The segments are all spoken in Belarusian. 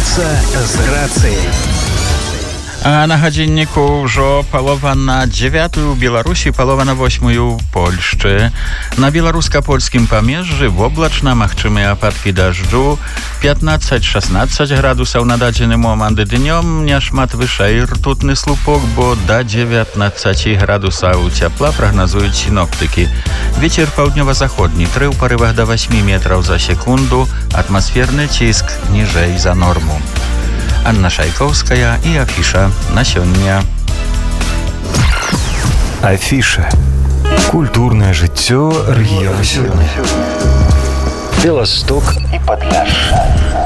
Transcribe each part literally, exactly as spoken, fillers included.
Столица з грацией. А на гадзінніку ўжо палова на дзевятую ў Беларусі, палова на восьмую ў Польшчы. На беларуска-польскім памежжы воблачна, магчымыя ападкі дажджу, пятнаццаць-шаснаццаць градусаў на дадзены момант. Днём няшмат вышэй ртутны слупок, бо да дзевятнаццаці градусаў цяпла прагназуюць сіноптыкі. Вецер паўднёва-заходні, тры ў парывах да васьмі метраў за секунду, атмасферны ціск ніжэй за норму. Анна Шайкоўская і Афіша на сёння. Афіша. Культурнае жыццё рэгіёну сёння. Беласток і Падляшша.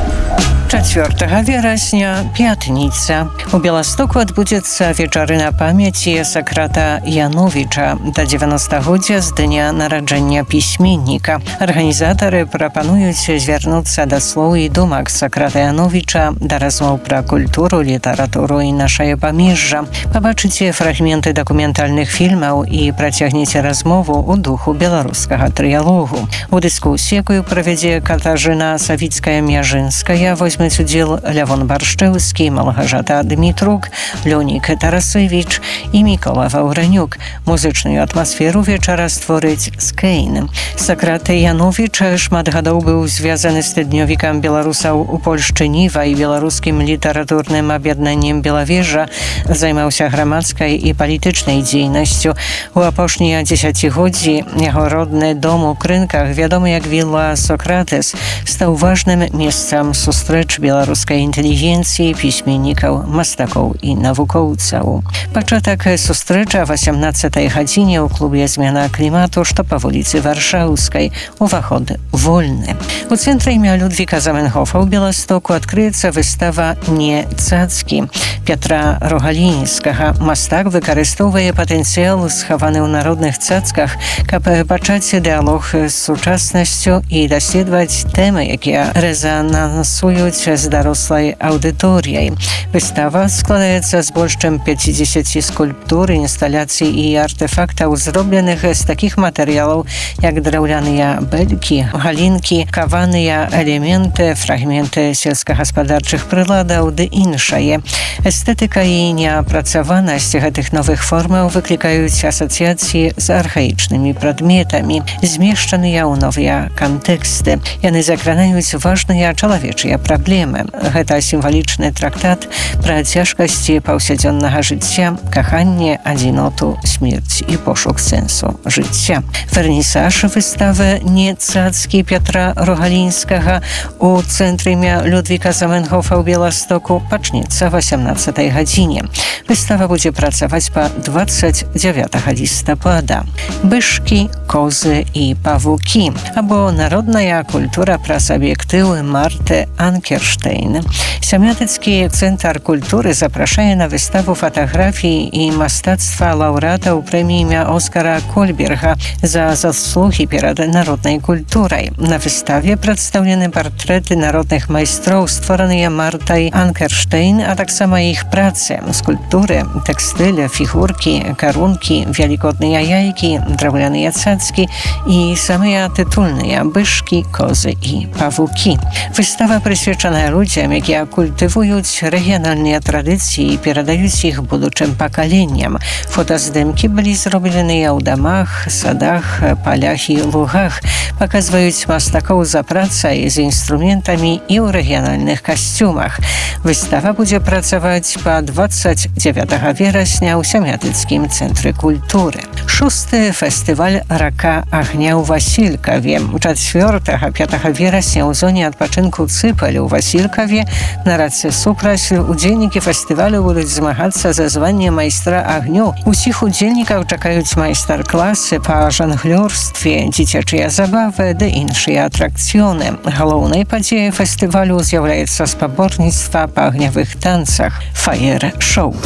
чацвёртага верасня, пятніца. У Беластоку адбудзецца вечарына памяці Сакрата Яновіча да дзевяностагоддзя з дня нараджэння пісьменніка. Арганізатары прапануюць звярнуцца да слоў і думак Сакрата Яновіча, да размоў пра культуру, літаратуру і нашае памежжа. Пабачыце фрагменты дакументальных фільмаў і працягнеце размову ў духу беларускага трыялогу. У дыскусіі, якую правядзе Катажына Савіцкая-Мяжынская, возьмуць удзел Лявон Баршчэўскі, Малгажата Дмітрук, Лёнік Тарасевіч і Мікола Ваўранюк. Музычную атмасферу вечара створыць Скейн. Сакрат Яновіч шмат гадоў быў звязаны з тыднёвікам беларусаў у Польшчы Ніва і беларускім літаратурным аб'яднаннем Белавежа, займаўся грамадскай і палітычнай дзейнасцю. У апошнія дзесяцігоддзі яго родны дом у Крынках, вядомы як вілла Сократес, стаў важным месцам сустрэч беларускай інтэлігенцыі, пісьменнікаў, мастакоў і навукоўцаў. Пачатак сустрэча о васямнаццатай гадзіне ў клубе «Змена клімату», што па вуліцы Варшаўскай. Уваход вольны. У цэнтры імя Людвіка Заменхофа ў Беластоку адкрыецца выстава «Не цацкі» Пятра Рогалінскага. Мастак выкарыстоўвае патэнцыял, схаваны ў народных цацках, каб пачаць дыялог з сучаснасцю і даследаваць тэмы, якія рэзанансуюць з дарослай аўдыторыяй. Выстава складаецца з больш чым пяцідзесяці скульптур, інсталяцый і артэфактаў, зробленых з такіх матэрыялаў, як драўляныя бэлькі, галінкі, каваныя элементы, фрагменты сельскагаспадарчых прыладаў ды іншае. Эстэтыка і неапрацаванасць гэтых новых формаў выклікаюць асацыяцыі з архаічнымі прадметамі, змешчаныя ў новыя кантэксты. Яны закранаюць важныя чалавечыя праблемы. Гэта сімвалічны трактат пра цяжкасці паўсядзённага жыцця, каханне, адзіноту, смерць і пошук сэнсу жыцця. Вернісаж выставы «Не цацкі» Пятра Рогалінскага у цэнтры імя Людвіка Заменхофа ў Беластоку пачнецца васямнаццатай гадзіне. Выстава будзе працаваць па дваццаць дзявятага лістапада. Бышкі, козы і павукі, або народная культура праз аб'ектывы Марты Анкерштейн. Сямятыцкі цэнтр культуры запрашае на выставу фатаграфій і мастацтва лаўрэатаў прэміі імя Оскара Кольберга за заслугі перад народнай культурай. На выставе прадстаўлены партрэты народных майстроў, створаныя Мартай Анкерштейн, а таксама іх працы, скульптуры, тэкстыль, фігуркі, карункі, велікодныя яйкі, драўляныя цацкі і самыя тытульныя бышкі, козы і павукі. Выстава прысвечаная людзям, якія культывуюць рэгіянальныя традыцыі і перадаюць іх будучым пакаленням. Фотаздымкі былі зробленыя ў дамах, садах, палях і лугах, паказваюць мастакоў за працай з інструментамі і ў рэгіянальных касцюмах. Выстава будзе працаваць па дваццаць дзявятага верасня ў Сямятыцкім цэнтры культуры. Шосты фестываль «Рака агня» ў Васількаве. чацвёртага пятага верасня ў зоне адпачынку «Цыпаль» у Васількаве на рацэ Супраць удзельнікі фестывалю будуць змагацца за званне майстра агню. Усіх удзельнікаў чакаюць майстар-класы па жанглёрстве, дзіцячыя забавы ды іншыя атракцыёны. Галоўнай падзеяй фестывалю з'яўляецца спаборніцтва па агнявых танцах «Фаер-шоу».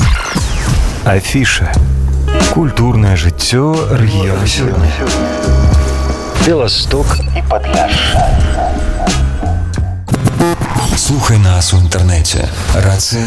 Афіша. Культурнае жыццё рэгіёну сёння. Беласток і Падляшша. Слухай нас у інтэрнэце. Рацыя